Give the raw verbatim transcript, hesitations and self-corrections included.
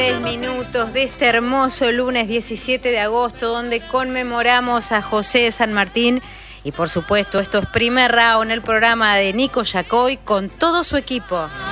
Tres minutos de este hermoso lunes diecisiete de agosto, donde conmemoramos a José de San Martín. Y por supuesto, esto es Primer Round, el programa de Nico Yacoy con todo su equipo.